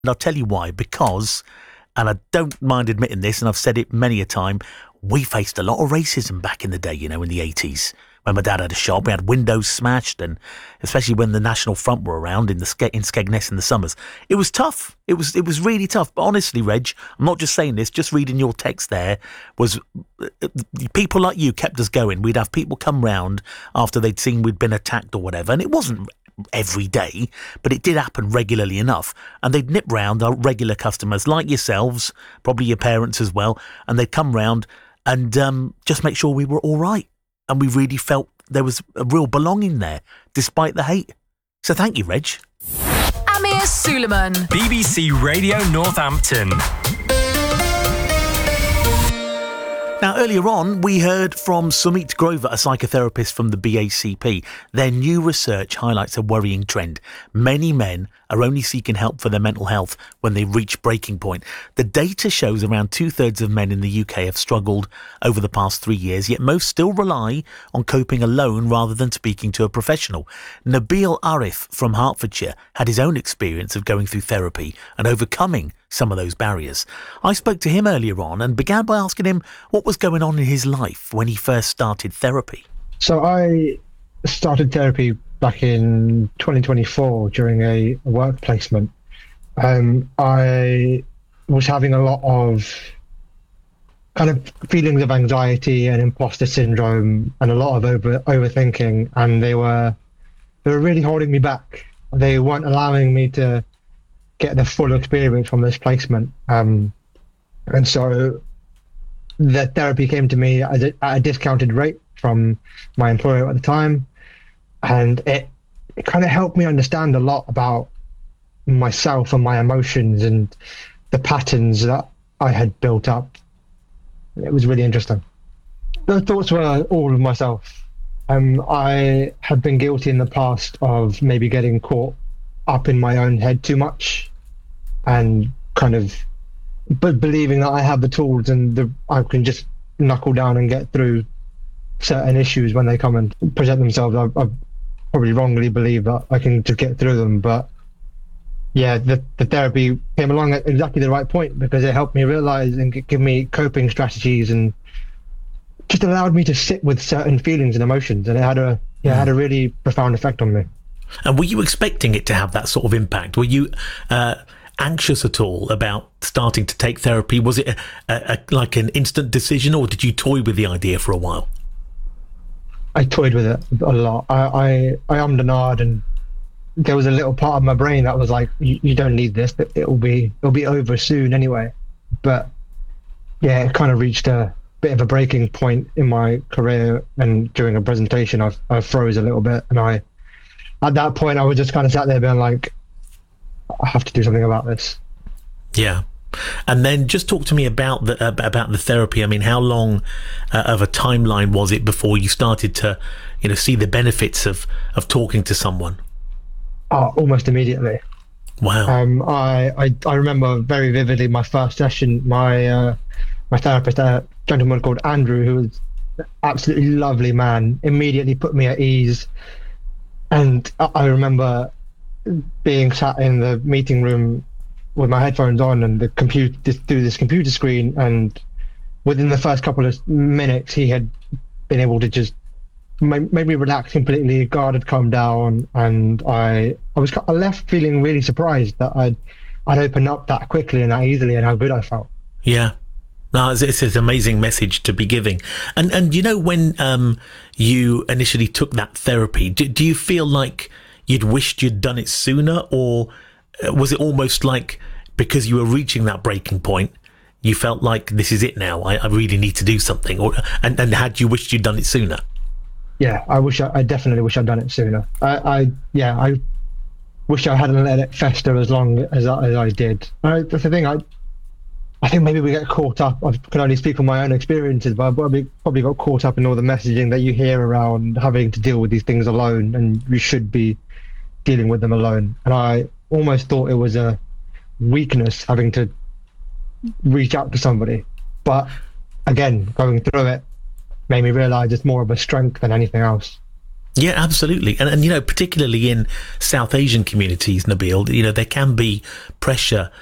I'll tell you why. Because, and I don't mind admitting this, and I've said it many a time, we faced a lot of racism back in the day, in the 80s. When my dad had a shop, we had windows smashed, and especially when the National Front were around in Skegness in the summers. It was tough. It was really tough. But honestly, Reg, I'm not just saying this, just reading your text there, was people like you kept us going. We'd have people come round after they'd seen we'd been attacked or whatever, and it wasn't every day, but it did happen regularly enough. And they'd nip round, our regular customers, like yourselves, probably your parents as well, and they'd come round and just make sure we were all right. And we really felt there was a real belonging there, despite the hate. So thank you, Reg. Amir Suleiman, BBC Radio Northampton. Now, earlier on, we heard from Sumit Grover, a psychotherapist from the BACP. Their new research highlights a worrying trend. Many men are only seeking help for their mental health when they reach breaking point. The data shows around 2/3 of men in the UK have struggled over the past 3 years, yet most still rely on coping alone rather than speaking to a professional. Nabil Arif from Hertfordshire had his own experience of going through therapy and overcoming some of those barriers. I spoke to him earlier on and began by asking him what was going on in his life when he first started therapy. So I started therapy back in 2024 during a work placement. I was having a lot of kind of feelings of anxiety and imposter syndrome and a lot of overthinking, and they were really holding me back. They weren't allowing me to get the full experience from this placement. And so the therapy came to me at a discounted rate from my employer at the time. And it kind of helped me understand a lot about myself and my emotions and the patterns that I had built up. It was really interesting. The thoughts were all of myself. I had been guilty in the past of maybe getting caught up in my own head too much and kind of believing that I have the tools and I can just knuckle down and get through certain issues when they come and present themselves. I probably wrongly believe that I can just get through them, but yeah, the therapy came along at exactly the right point because it helped me realize and give me coping strategies and just allowed me to sit with certain feelings and emotions, and it had a really profound effect on me. And were you expecting it to have that sort of impact? Were you anxious at all about starting to take therapy? Was it like an instant decision, or did you toy with the idea for a while? I toyed with it a lot. I ummed and ahed, and there was a little part of my brain that was like, you don't need this, but it'll be over soon anyway. But yeah, it kind of reached a bit of a breaking point in my career, and during a presentation I froze a little bit, and at that point I was just kind of sat there being like, I have to do something about this. Yeah. And then just talk to me about the therapy. I mean, how long of a timeline was it before you started to, see the benefits of talking to someone? Almost immediately. Wow. I remember very vividly my first session. My therapist, a gentleman called Andrew, who was an absolutely lovely man, immediately put me at ease. And I remember being sat in the meeting room with my headphones on and through this computer screen, and within the first couple of minutes he had been able to just make me relax completely. Guard had come down, and I left feeling really surprised that I'd opened up that quickly and that easily, and how good I felt. Yeah. No, it's an amazing message to be giving. And when you initially took that therapy, do you feel like you'd wished you'd done it sooner, or was it almost like because you were reaching that breaking point, you felt like this is it now, I really need to do something, and had you wished you'd done it sooner? Yeah, I definitely wish I'd done it sooner. I wish I hadn't let it fester as long as I did. That's the thing. I think maybe we get caught up. I can only speak on my own experiences, but I probably got caught up in all the messaging that you hear around having to deal with these things alone, and you should be dealing with them alone. And I almost thought it was a weakness having to reach out to somebody. But again, going through it made me realize it's more of a strength than anything else. Yeah, absolutely. And particularly in South Asian communities, Nabil, there can be pressure